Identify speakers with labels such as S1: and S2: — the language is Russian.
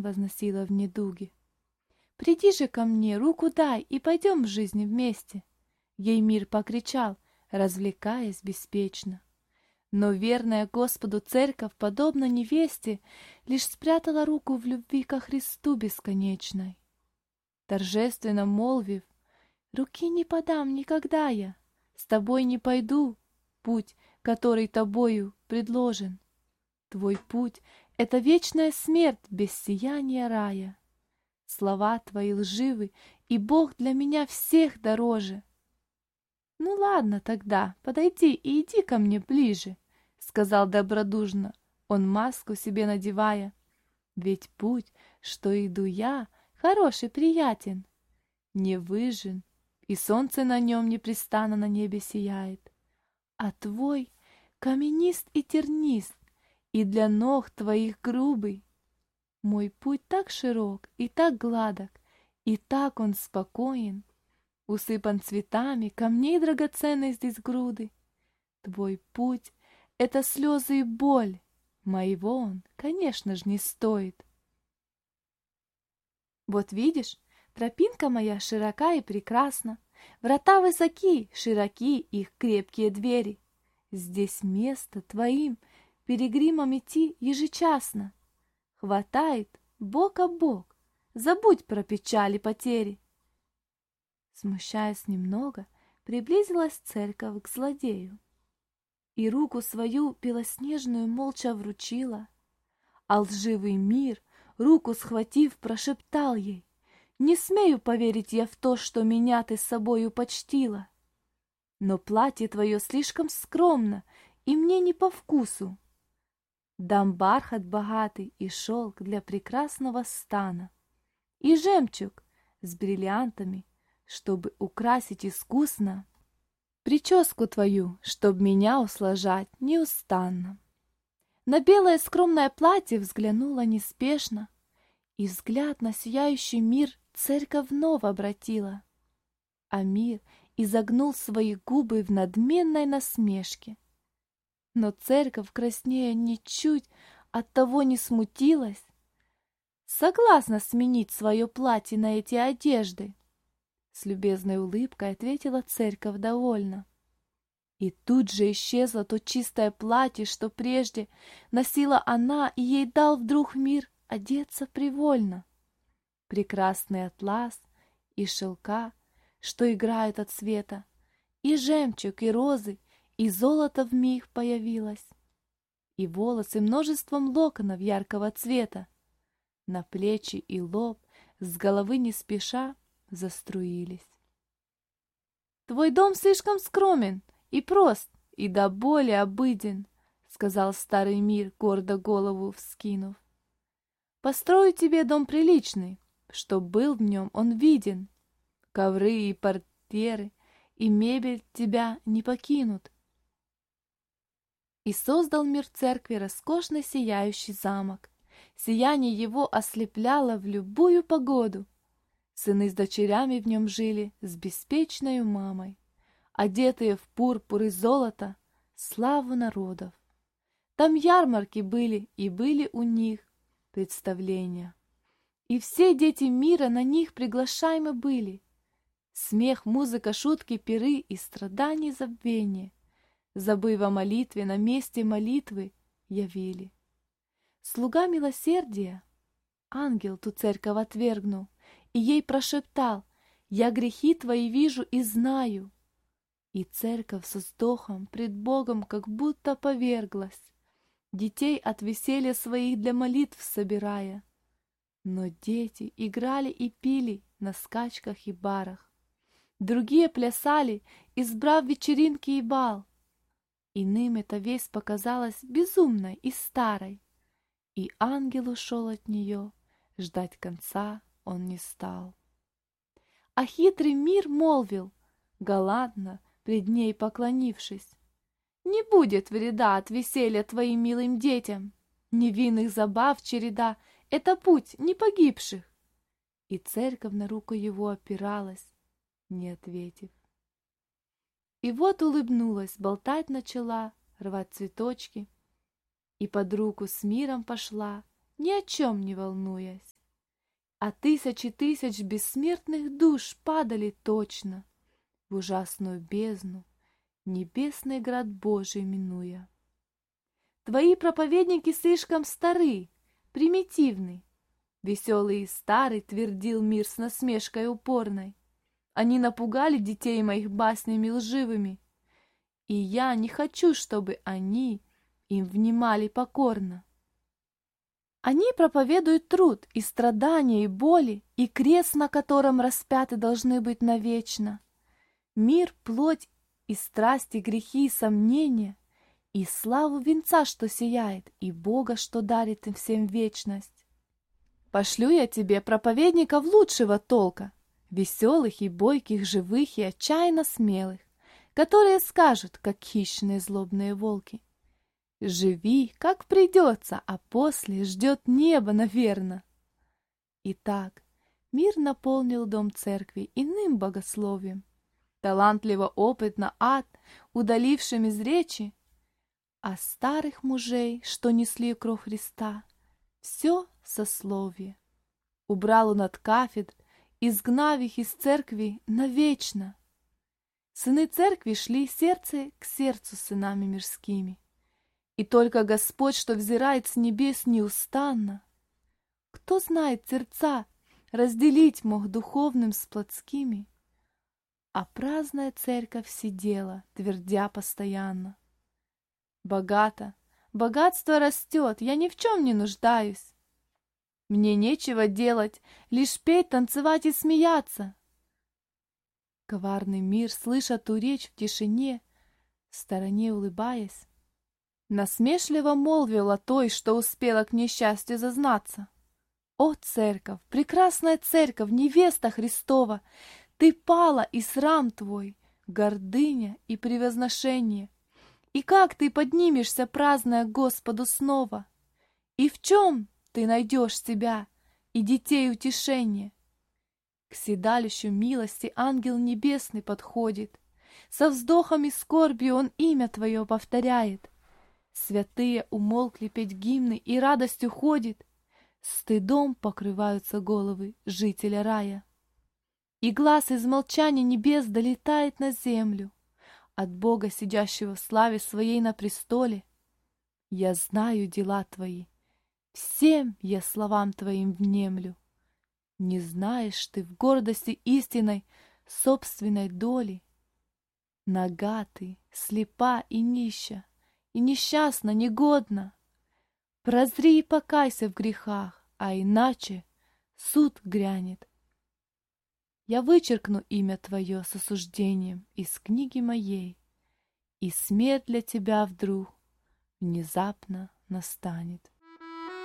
S1: возносила в недуге. «Приди же ко мне, руку дай, и пойдем в жизни вместе!» Ей мир покричал, развлекаясь беспечно. Но верная Господу церковь, подобно невесте, лишь спрятала руку в любви ко Христу бесконечной. Торжественно молвив: «Руки не подам никогда я, с тобой не пойду, путь, который тобою предложен. Твой путь — это вечная смерть без сияния рая. Слова твои лживы, и Бог для меня всех дороже». «Ну ладно тогда, подойди и иди ко мне ближе», — сказал добродушно он, маску себе надевая. «Ведь путь, что иду я, хороший, приятен, не выжжен, и солнце на нем непрестанно на небе сияет. А твой каменист и тернист, и для ног твоих грубый. Мой путь так широк и так гладок, и так он спокоен, усыпан цветами, камней драгоценной здесь груды. Твой путь — это слезы и боль, моего он, конечно же, не стоит. Вот видишь, тропинка моя широка и прекрасна, врата высоки, широки их крепкие двери. Здесь место твоим пилигримам идти ежечасно. Хватает бок о бок, забудь про печали потери. Смущаясь немного, приблизилась церковь к злодею и руку свою белоснежную молча вручила, а лживый мир, руку схватив, прошептал ей: «Не смею поверить я в то, что меня ты с собою почтила. Но платье твое слишком скромно, и мне не по вкусу. Дам бархат богатый и шелк для прекрасного стана, и жемчуг с бриллиантами, чтобы украсить искусно прическу твою, чтоб меня услажать неустанно». На белое скромное платье взглянула неспешно, и взгляд на сияющий мир церковь вновь обратила, а мир изогнул свои губы в надменной насмешке. Но церковь краснея ничуть оттого не смутилась, согласна сменить свое платье на эти одежды. С любезной улыбкой ответила церковь довольно. И тут же исчезло то чистое платье, что прежде носила она, и ей дал вдруг мир одеться привольно. Прекрасный атлас и шелка, что играют от света, и жемчуг, и розы, и золото вмиг появилось, и волосы множеством локонов яркого цвета на плечи и лоб с головы не спеша заструились. «Твой дом слишком скромен и прост, и до боли обыден», — сказал старый мир, гордо голову вскинув. «Построю тебе дом приличный, чтоб был в нем он виден. Ковры и портьеры, и мебель тебя не покинут». И создал мир церкви роскошный сияющий замок. Сияние его ослепляло в любую погоду. Сыны с дочерями в нем жили с беспечною мамой, одетые в пурпур и золото, славу народов. Там ярмарки были, и были у них представления. И все дети мира на них приглашаемы были. Смех, музыка, шутки, пиры и страданий забвение, забыв о молитве, на месте молитвы явили. Слуга милосердия, ангел ту церковь отвергнул, и ей прошептал: «Я грехи твои вижу и знаю». И церковь со вздохом пред Богом как будто поверглась, детей от веселья своих для молитв собирая. Но дети играли и пили на скачках и барах, другие плясали, избрав вечеринки и бал. Иным эта весть показалась безумной и старой, и ангел ушел от нее, ждать конца он не стал. А хитрый мир молвил, галантно пред ней поклонившись: «Не будет вреда от веселья твоим милым детям, невинных забав череда — это путь не погибших». И церковь на руку его опиралась, не ответив. И вот улыбнулась, болтать начала, рвать цветочки, и под руку с миром пошла, ни о чем не волнуясь. а тысячи тысяч бессмертных душ падали точно в ужасную бездну, небесный град Божий минуя. Твои проповедники слишком стары, примитивны. Веселый и старый твердил мир с насмешкой упорной. Они напугали детей моих баснями лживыми, и я не хочу, чтобы они им внимали покорно. Они проповедуют труд и страдания, и боли, и крест, на котором распяты должны быть навечно. Мир, плоть и страсти, грехи и сомнения, и славу венца, что сияет, и Бога, что дарит им всем вечность. Пошлю я тебе проповедников лучшего толка, веселых и бойких, живых и отчаянно смелых, которые скажут, как хищные злобные волки: живи, как придется, а после ждет небо, наверно. Итак, мир наполнил дом церкви иным богословием, талантливо опытно ад, удалившим из речи, а старых мужей, что несли кровь Христа, все сословие. Убрал он от кафедр, изгнав их из церкви навечно. Сыны церкви шли сердце к сердцу с сынами мирскими, и только Господь, что взирает с небес неустанно, кто знает сердца, разделить мог духовным с плотскими, а праздная церковь сидела, твердя постоянно: богато, богатство растет, я ни в чем не нуждаюсь. Мне нечего делать, лишь петь, танцевать и смеяться. Коварный мир, слыша ту речь в тишине, в стороне улыбаясь, насмешливо молвил о той, что успела к несчастью зазнаться: «О, церковь, прекрасная церковь, невеста Христова, ты пала, и срам твой, гордыня и превозношение. И как ты поднимешься, праздная Господу снова? И в чем ты найдешь себя и детей утешение?» К седалищу милости ангел небесный подходит, со вздохом и скорбью он имя твое повторяет. Святые умолкли петь гимны, и радость уходит, стыдом покрываются головы жителя рая. И глаз из молчания небес долетает на землю от Бога, сидящего в славе своей на престоле. Я знаю дела твои, всем я словам твоим внемлю. Не знаешь ты в гордости истинной собственной доли. Нага ты, слепа и нища, и несчастна, негодна. Прозри и покайся в грехах, а иначе суд грянет. Я вычеркну имя твое с осуждением из книги моей, и смерть для тебя вдруг внезапно настанет.